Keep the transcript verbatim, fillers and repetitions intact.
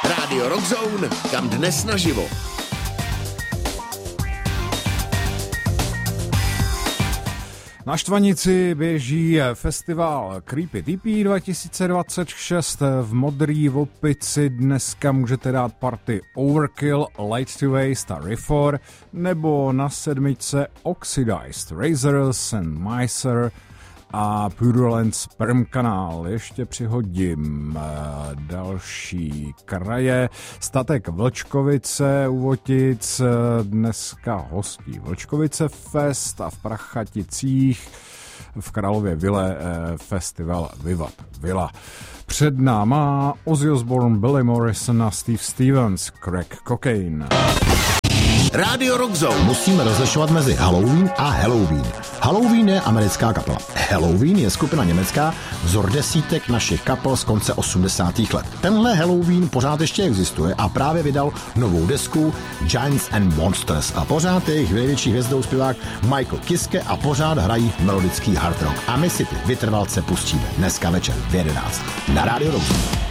Rádio Rockzone, kam dnes naživo. Na Štvanici běží festival Creepy T P dva tisíce dvacet šest v Modrý Opici. Dneska můžete dát party Overkill, Light to Waste a Refor, nebo na sedmičce Oxidized, Razors and Miser a Purulent Sperm Canal. Ještě přihodím další kraje. Statek Vlčkovice u Votic dneska hostí Vlčkovice Fest a v Prachaticích v Králově Vile festival Vivat Villa. Před náma Ozzy Osbourne, Billy Morrison a Steve Stevens, Crack Cocaine. Rádio Rockzone. Musíme rozlišovat mezi Halloween a Halloween. Halloween je americká kapela. Halloween je skupina německá, vzor desítek našich kapel z konce osmdesátých let. Tenhle Halloween pořád ještě existuje a právě vydal novou desku Giants and Monsters a pořád je jejich největší hvězdou zpěvák Michael Kiske a pořád hrají melodický hard rock. A my si ty vytrvalce pustíme dneska večer v jedenáct na Rádio Rockzone.